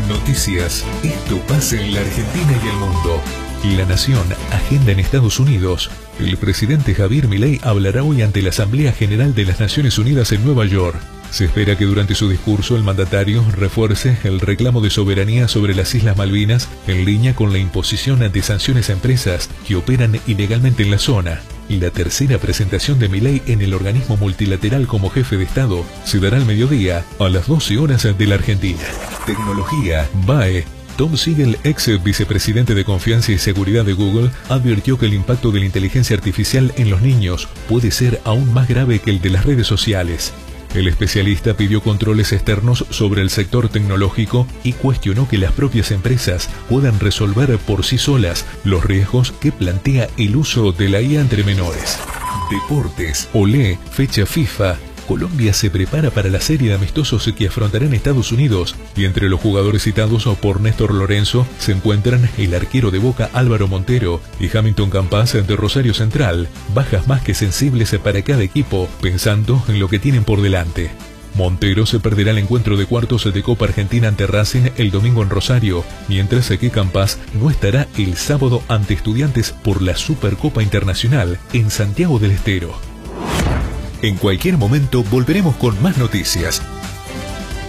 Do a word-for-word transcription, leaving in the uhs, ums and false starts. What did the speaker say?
Noticias. Esto pasa en la Argentina y el mundo. La Nación, agenda en Estados Unidos. El presidente Javier Milei hablará hoy ante la Asamblea General de las Naciones Unidas en Nueva York. Se espera que durante su discurso el mandatario refuerce el reclamo de soberanía sobre las Islas Malvinas en línea con la imposición de sanciones a empresas que operan ilegalmente en la zona. La tercera presentación de Milei en el organismo multilateral como jefe de Estado se dará al mediodía a las doce horas de la Argentina. Tecnología. B A E. Tom Siegel, ex vicepresidente de Confianza y Seguridad de Google, advirtió que el impacto de la inteligencia artificial en los niños puede ser aún más grave que el de las redes sociales. El especialista pidió controles externos sobre el sector tecnológico y cuestionó que las propias empresas puedan resolver por sí solas los riesgos que plantea el uso de la I A entre menores. Deportes. Olé, fecha FIFA. Colombia se prepara para la serie de amistosos que afrontarán Estados Unidos y entre los jugadores citados por Néstor Lorenzo se encuentran el arquero de Boca Álvaro Montero y Hamilton Campas de Rosario Central, bajas más que sensibles para cada equipo pensando en lo que tienen por delante. Montero se perderá el encuentro de cuartos de Copa Argentina ante Racing el domingo en Rosario, mientras que Campas no estará el sábado ante Estudiantes por la Supercopa Internacional en Santiago del Estero. En cualquier momento volveremos con más noticias.